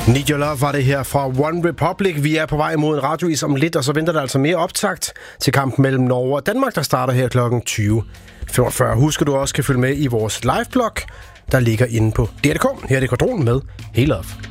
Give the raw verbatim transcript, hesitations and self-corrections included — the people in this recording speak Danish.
Need Your Love var det her fra One Republic. Vi er på vej mod en radiois om lidt, og så venter der altså mere optakt til kampen mellem Norge og Danmark, der starter her klokken tyve femogfyrre. Husk, at du også kan følge med i vores liveblog, der ligger inde på D R punktum D K. Her er det Quadron med Hey Love.